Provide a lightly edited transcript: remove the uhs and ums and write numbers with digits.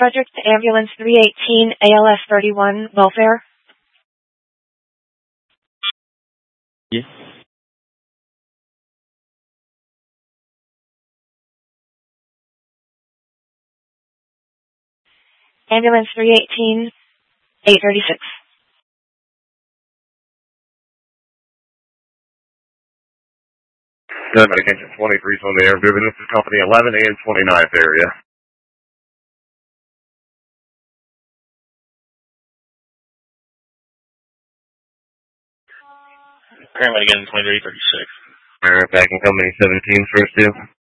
Frederick to ambulance 318, ALS 31, welfare. Yes. Ambulance 318, 836. Medication 23 on the air, moving. This is company 11 and 29th area. Paramedic again, 2336. Alright, back in company 17, first two.